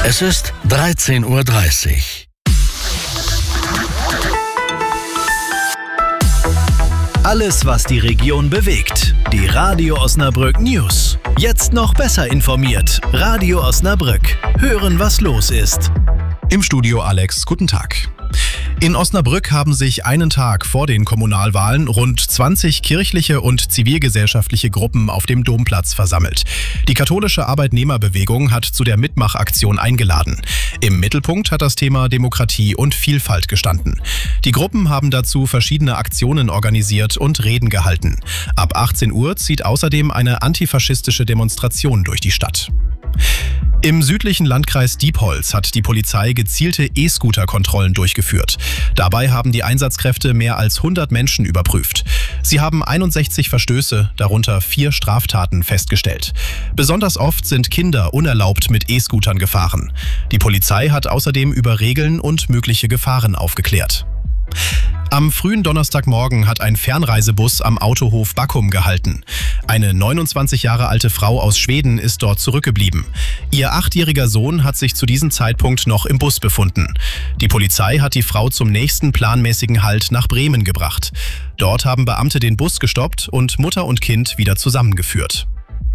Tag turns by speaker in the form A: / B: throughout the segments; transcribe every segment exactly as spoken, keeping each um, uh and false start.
A: Es ist dreizehn Uhr dreißig.
B: Alles, was die Region bewegt. Die Radio Osnabrück News. Jetzt noch besser informiert. Radio Osnabrück. Hören, was los ist.
C: Im Studio Alex, guten Tag. In Osnabrück haben sich einen Tag vor den Kommunalwahlen rund zwanzig kirchliche und zivilgesellschaftliche Gruppen auf dem Domplatz versammelt. Die katholische Arbeitnehmerbewegung hat zu der Mitmachaktion eingeladen. Im Mittelpunkt hat das Thema Demokratie und Vielfalt gestanden. Die Gruppen haben dazu verschiedene Aktionen organisiert und Reden gehalten. Ab achtzehn Uhr zieht außerdem eine antifaschistische Demonstration durch die Stadt. Im südlichen Landkreis Diepholz hat die Polizei gezielte E-Scooter-Kontrollen durchgeführt. Dabei haben die Einsatzkräfte mehr als hundert Menschen überprüft. Sie haben einundsechzig Verstöße, darunter vier Straftaten, festgestellt. Besonders oft sind Kinder unerlaubt mit E-Scootern gefahren. Die Polizei hat außerdem über Regeln und mögliche Gefahren aufgeklärt. Am frühen Donnerstagmorgen hat ein Fernreisebus am Autohof Backum gehalten. Eine neunundzwanzig Jahre alte Frau aus Schweden ist dort zurückgeblieben. Ihr achtjähriger Sohn hat sich zu diesem Zeitpunkt noch im Bus befunden. Die Polizei hat die Frau zum nächsten planmäßigen Halt nach Bremen gebracht. Dort haben Beamte den Bus gestoppt und Mutter und Kind wieder zusammengeführt.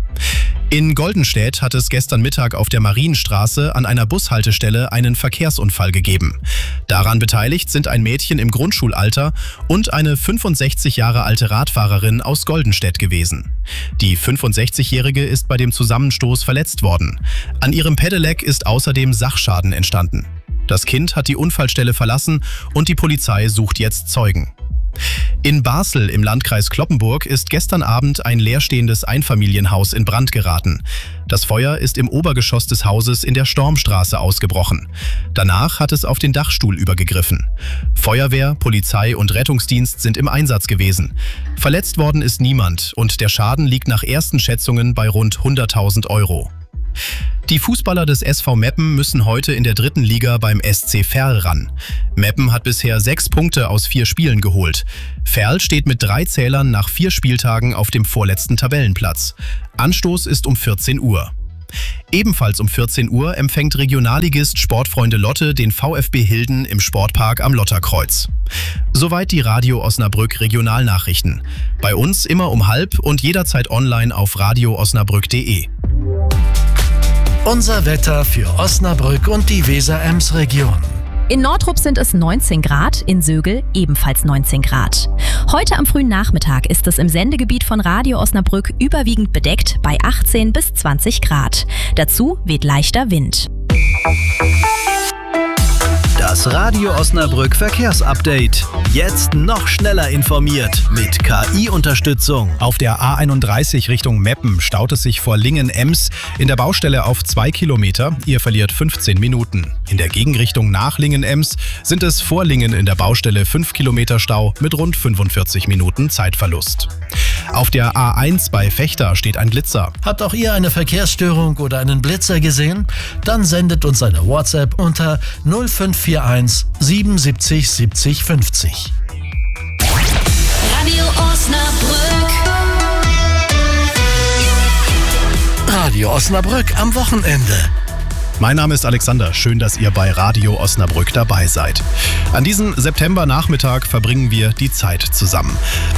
C: In Goldenstedt hat es gestern Mittag auf der Marienstraße an einer Bushaltestelle einen Verkehrsunfall gegeben. Daran beteiligt sind ein Mädchen im Grundschulalter und eine fünfundsechzig Jahre alte Radfahrerin aus Goldenstedt gewesen. Die fünfundsechzigjährige ist bei dem Zusammenstoß verletzt worden. An ihrem Pedelec ist außerdem Sachschaden entstanden. Das Kind hat die Unfallstelle verlassen und die Polizei sucht jetzt Zeugen. In Basel im Landkreis Cloppenburg ist gestern Abend ein leerstehendes Einfamilienhaus in Brand geraten. Das Feuer ist im Obergeschoss des Hauses in der Stormstraße ausgebrochen. Danach hat es auf den Dachstuhl übergegriffen. Feuerwehr, Polizei und Rettungsdienst sind im Einsatz gewesen. Verletzt worden ist niemand und der Schaden liegt nach ersten Schätzungen bei rund hunderttausend Euro. Die Fußballer des S V Meppen müssen heute in der dritten Liga beim S C Verl ran. Meppen hat bisher sechs Punkte aus vier Spielen geholt. Verl steht mit drei Zählern nach vier Spieltagen auf dem vorletzten Tabellenplatz. Anstoß ist um vierzehn Uhr. Ebenfalls um vierzehn Uhr empfängt Regionalligist Sportfreunde Lotte den VfB Hilden im Sportpark am Lotterkreuz. Soweit die Radio Osnabrück Regionalnachrichten. Bei uns immer um halb und jederzeit online auf radio osnabrück punkt de.
A: Unser Wetter für Osnabrück und die Weser-Ems-Region.
D: In Nordrup sind es neunzehn Grad, in Sögel ebenfalls neunzehn Grad. Heute am frühen Nachmittag ist es im Sendegebiet von Radio Osnabrück überwiegend bedeckt bei achtzehn bis zwanzig Grad. Dazu weht leichter Wind.
B: Das Radio Osnabrück Verkehrsupdate. Jetzt noch schneller informiert mit K I-Unterstützung.
C: Auf der A einunddreißig Richtung Meppen staut es sich vor Lingen-Ems in der Baustelle auf zwei Kilometer. Ihr verliert fünfzehn Minuten. In der Gegenrichtung nach Lingen-Ems sind es vor Lingen in der Baustelle fünf Kilometer Stau mit rund fünfundvierzig Minuten Zeitverlust. Auf der A eins bei Vechta steht ein Blitzer.
A: Habt auch ihr eine Verkehrsstörung oder einen Blitzer gesehen? Dann sendet uns eine WhatsApp unter null fünf vier eins sieben sieben sieben sieben fünfzig.
E: Radio Osnabrück.
A: Radio Osnabrück am Wochenende.
C: Mein Name ist Alexander. Schön, dass ihr bei Radio Osnabrück dabei seid. An diesem Septembernachmittag verbringen wir die Zeit zusammen.